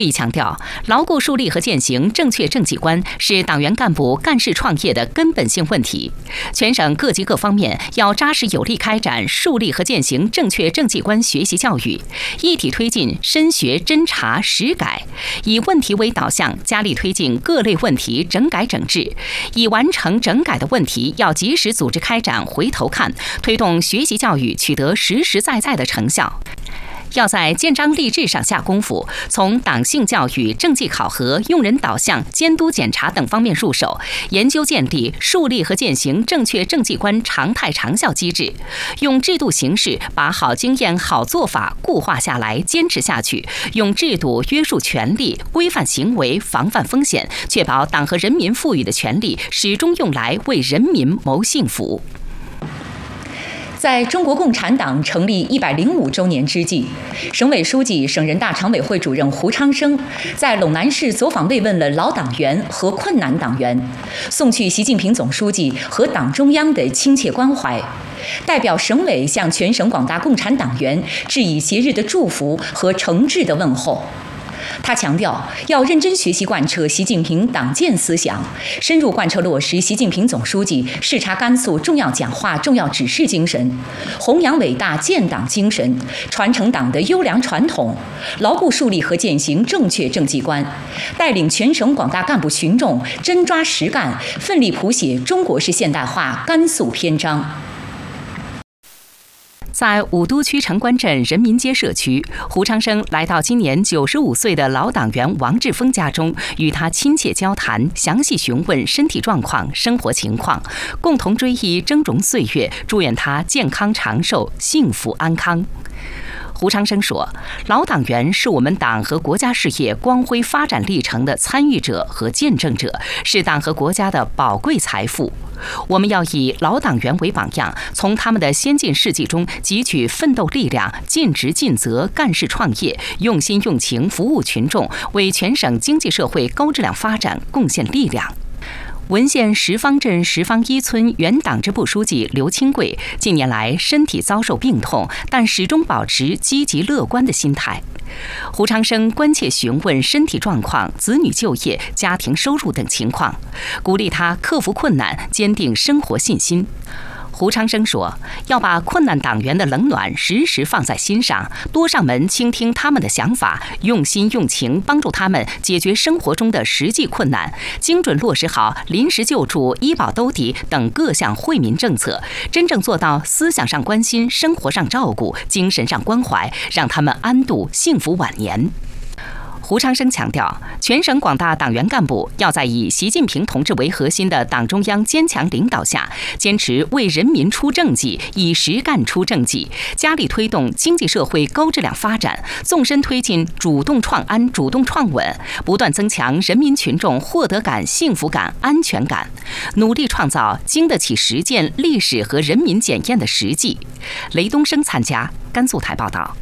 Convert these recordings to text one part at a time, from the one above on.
亦强调，牢固树立和践行正确政绩观是党员干部干事创业的根本性问题。全省各级各方面要扎实有力开展树立和践行正确政绩观学习教育，一体推进深学侦查实改，以问题为导向，加力推进各类问题整改整治。已完成整改的问题，要及时组织开展回头看，推动学习教育取得实实在在的成效。要在建章立制上下功夫，从党性教育、政绩考核、用人导向、监督检查等方面入手，研究建立、树立和践行正确政绩观常态长效机制，用制度形式把好经验、好做法固化下来、坚持下去，用制度约束权力、规范行为、防范风险，确保党和人民赋予的权利始终用来为人民谋幸福。 在中国共产党成立105周年之际，省委书记、省人大常委会主任胡昌生在陇南市走访慰问了老党员和困难党员，送去习近平总书记和党中央的亲切关怀，代表省委向全省广大共产党员致以节日的祝福和诚挚的问候。他强调，要认真学习贯彻习近平党建思想，深入贯彻落实习近平总书记视察甘肃重要讲话、重要指示精神，弘扬伟大建党精神，传承党的优良传统，牢固树立和践行正确政绩观，带领全省广大干部群众真抓实干，奋力谱写中国式现代化甘肃篇章。 在武都区城关镇人民街社区，胡昌生来到今年95岁的老党员王志峰家中，与他亲切交谈，详细询问身体状况、生活情况，共同追忆峥嵘岁月，祝愿他健康长寿、幸福安康。胡昌生说，老党员是我们党和国家事业光辉发展历程的参与者和见证者，是党和国家的宝贵财富。我们要以老党员为榜样，从他们的先进事迹中汲取奋斗力量，尽职尽责干事创业，用心用情服务群众，为全省经济社会高质量发展贡献力量。文县什方镇什方一村原党支部书记刘清贵近年来身体遭受病痛，但始终保持积极乐观的心态。胡昌生关切询问身体状况、子女就业、家庭收入等情况，鼓励他克服困难，坚定生活信心。胡昌生说，要把困难党员的冷暖时时放在心上，多上门倾听他们的想法，用心用情帮助他们解决生活中的实际困难，精准落实好临时救助、医保兜底等各项惠民政策，真正做到思想上关心、生活上照顾、精神上关怀，让他们安度幸福晚年。胡昌生强调，全省广大党员干部要在以习近平同志为核心的党中央坚强领导下，坚持为人民出政绩，以实干出政绩，加力推动经济社会高质量发展，纵深推进主动创安、主动创稳，不断增强人民群众获得感、幸福感、安全感，努力创造经得起实践、历史和人民检验的实际。雷东升参加，甘肃台报道。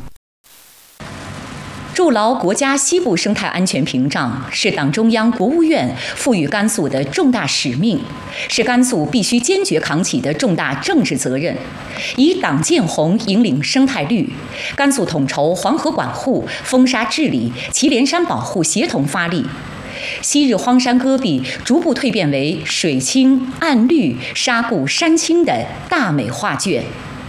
筑牢国家西部生态安全屏障是党中央、国务院赋予甘肃的重大使命，是甘肃必须坚决扛起的重大政治责任。以党建红引领生态绿，甘肃统筹黄河管护、风沙治理、祁连山保护协同发力，昔日荒山戈壁逐步蜕变为水清岸绿、沙固山青的大美画卷。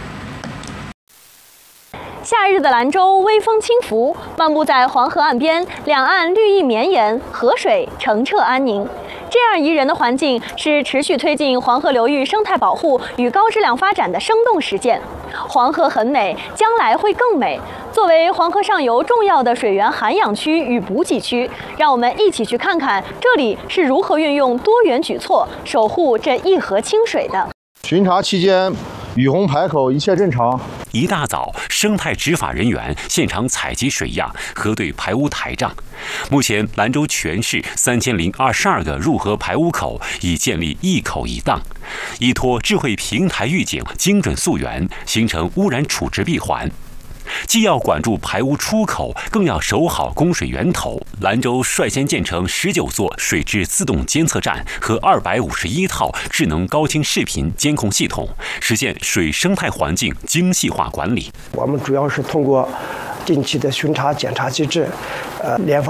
夏日的兰州微风轻拂，漫步在黄河岸边，两岸绿意绵延，河水澄澈安宁。这样宜人的环境是持续推进黄河流域生态保护与高质量发展的生动实践。黄河很美，将来会更美。作为黄河上游重要的水源涵养区与补给区，让我们一起去看看这里是如何运用多元举措守护这一河清水的。 巡查期间，雨洪排口一切正常。 一大早，生态执法人员现场采集水样，核对排污台账。目前，兰州全市3022个入河排污口已建立一口一档，依托智慧平台预警，精准溯源，形成污染处置闭环。 既要管住排污出口，更要守好供水源头。兰州率先建成19座水质自动监测站和251套智能高清视频监控系统，实现水生态环境精细化管理。 我们主要是通过定期的巡查检查机制，联防